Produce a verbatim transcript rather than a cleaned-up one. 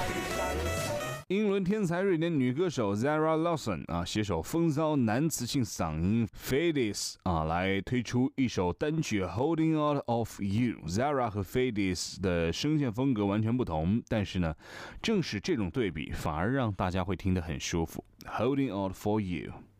英伦天才瑞典女歌手 Zara Larsson 啊，携手风骚男磁性嗓音 Fadis 啊，来推出一首单曲 Holding Out of You。Zara 和 Fadis 的声线风格完全不同，但是呢，正是这种对比，反而让大家会听得很舒服。Holding Out for You。